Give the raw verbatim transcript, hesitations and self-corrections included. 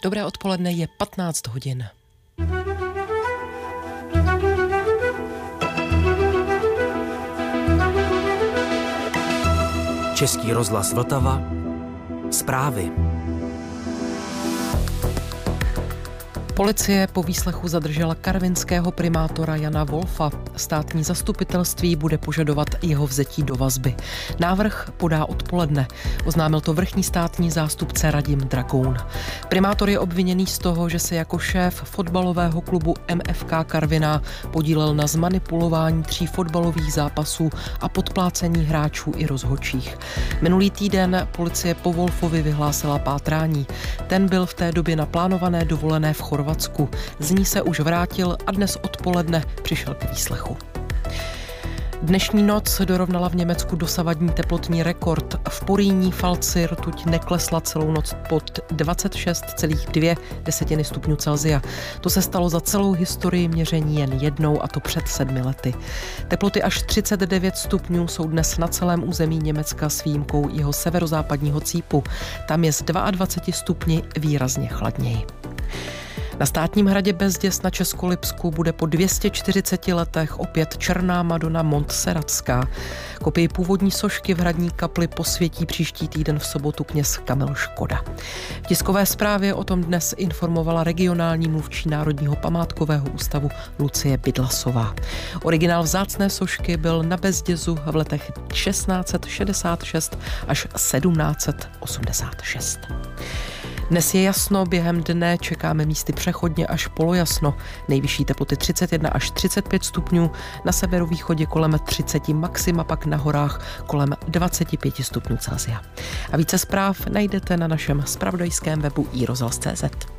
Dobré odpoledne, je patnáct hodin. Český rozhlas Vltava. Zprávy. Policie po výslechu zadržela karvinského primátora Jana Wolfa. Státní zastupitelství bude požadovat jeho vzetí do vazby. Návrh podá odpoledne. Oznámil to vrchní státní zástupce Radim Dragoun. Primátor je obviněný z toho, že se jako šéf fotbalového klubu M F K Karviná podílel na zmanipulování tří fotbalových zápasů a podplácení hráčů i rozhodčích. Minulý týden policie po Wolfovi vyhlásila pátrání. Ten byl v té době na plánované dovolené v Chorvatsku. Z ní se už vrátil a dnes odpoledne přišel k výslechu. Dnešní noc dorovnala v Německu dosavadní teplotní rekord. V Porýní Falci rtuť neklesla celou noc pod dvacet šest celá dvě desetiny stupňů Celsia. To se stalo za celou historii měření jen jednou, a to před sedmi lety. Teploty až třicet devět stupňů jsou dnes na celém území Německa s výjimkou jeho severozápadního cípu. Tam je z dvacet dva stupni výrazně chladněji. Na Státním hradě Bezděs na Českolipsku bude po dvě stě čtyřiceti letech opět černá Madonna Montserratská. Kopii původní sošky v hradní kapli posvětí příští týden v sobotu kněz Kamil Škoda. V tiskové zprávě o tom dnes informovala regionální mluvčí Národního památkového ústavu Lucie Bydlasová. Originál vzácné sošky byl na Bezdězu v letech šestnáct set šedesát šest až sedmnáct set osmdesát šest. Dnes je jasno, během dne čekáme místy přechodně až polojasno. Nejvyšší teploty třicet jedna až třicet pět stupňů, na severovýchodě kolem třicet, maxima pak na horách kolem dvacet pět stupňů Celsia. A více zpráv najdete na našem zpravodajském webu i rozhlas tečka cé zet.